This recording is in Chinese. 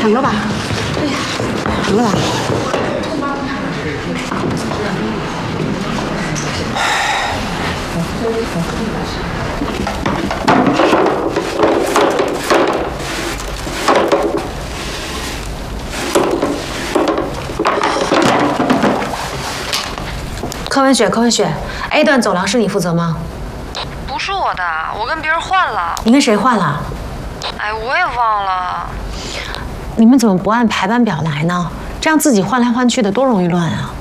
疼了吧？哎呀，疼了吧？柯文雪 ，A 段走廊是你负责吗？ 不是我的，我跟别人换了。 你跟谁换了？ 哎，我也忘了。 你们怎么不按排班表来呢？这样自己换来换去的多容易乱啊！